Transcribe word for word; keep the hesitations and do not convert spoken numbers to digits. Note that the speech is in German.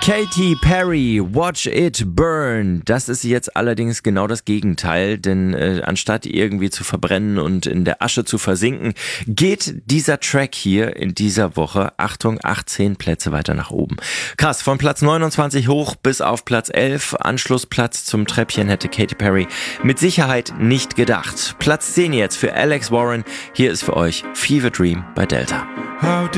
Katy Perry, Watch It Burn. Das ist jetzt allerdings genau das Gegenteil, denn äh, anstatt irgendwie zu verbrennen und in der Asche zu versinken, geht dieser Track hier in dieser Woche, Achtung, achtzehn Plätze weiter nach oben. Krass, von Platz neunundzwanzig hoch bis auf Platz elf. Anschlussplatz zum Treppchen hätte Katy Perry mit Sicherheit nicht gedacht. Platz zehn jetzt für Alex Warren. Hier ist für euch Fever Dream bei Delta. How